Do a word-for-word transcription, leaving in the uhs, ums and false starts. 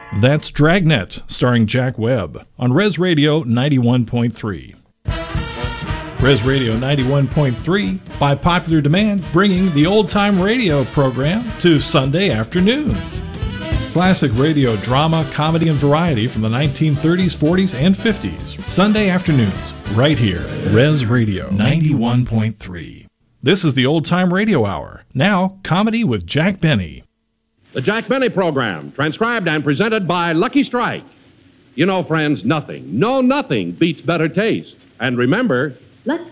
That's Dragnet, starring Jack Webb, on Res Radio ninety-one point three. Res Radio ninety-one point three, by popular demand, bringing the old-time radio program to Sunday afternoons. Classic radio drama, comedy, and variety from the nineteen thirties, forties, and fifties. Sunday afternoons, right here. Res Radio ninety-one point three. This is the Old Time Radio Hour. Now, comedy with Jack Benny. The Jack Benny Program, transcribed and presented by Lucky Strike. You know, friends, nothing, no nothing beats better taste. And remember... Let's